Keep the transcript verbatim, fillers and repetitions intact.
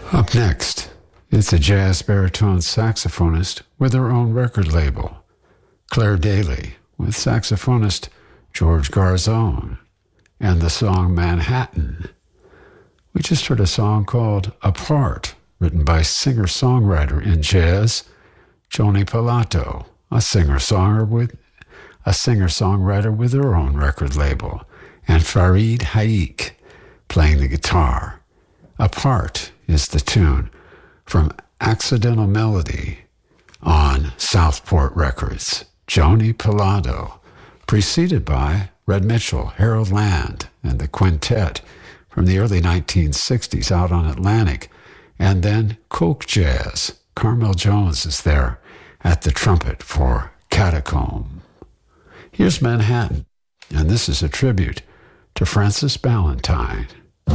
Up next, it's a jazz baritone saxophonist with her own record label, Claire Daly, with saxophonist George Garzone, and the song Manhattan. We just heard a song called Apart, written by singer-songwriter in jazz, Joni Pilato, a singer-songwriter with a singer-songwriter with her own record label, and Farid Haik playing the guitar. Apart is the tune from Accidental Melody on Southport Records. Joni Pilato, preceded by Red Mitchell, Harold Land, and the Quintet from the early nineteen sixties out on Atlantic, and then Coke Jazz. Carmel Jones is there at the trumpet for Catacomb. Here's Manhattan, and this is a tribute to Frances Ballantyne.